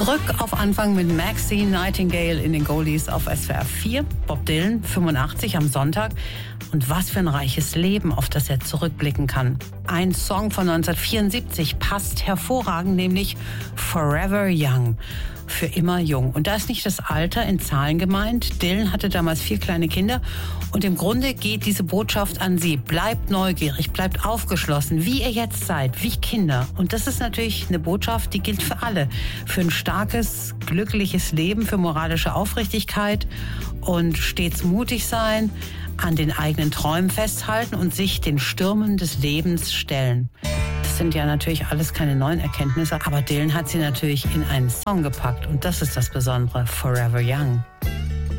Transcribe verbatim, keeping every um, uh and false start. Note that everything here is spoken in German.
Zurück auf Anfang mit Maxine Nightingale in den Goldies auf S W R vier. Bob Dylan, fünfundachtzig am Sonntag. Und was für ein reiches Leben, auf das er zurückblicken kann. Ein Song von neunzehnhundertvierundsiebzig passt hervorragend, nämlich Forever Young. Für immer jung. Und da ist nicht das Alter in Zahlen gemeint. Dylan hatte damals vier kleine Kinder. Und im Grunde geht diese Botschaft an sie. Bleibt neugierig, bleibt aufgeschlossen, wie ihr jetzt seid, wie Kinder. Und das ist natürlich eine Botschaft, die gilt für alle. Für ein starkes, glückliches Leben, für moralische Aufrichtigkeit und stets mutig sein, an den eigenen Träumen festhalten und sich den Stürmen des Lebens stellen. Das sind ja natürlich alles keine neuen Erkenntnisse, aber Dylan hat sie natürlich in einen Song gepackt und das ist das Besondere, Forever Young.